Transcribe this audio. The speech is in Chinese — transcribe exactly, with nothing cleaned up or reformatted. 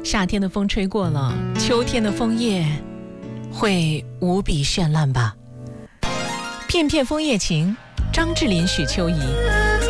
夏天的风吹过了，秋天的枫叶会无比绚烂吧。片片枫叶情，张智霖、许秋怡。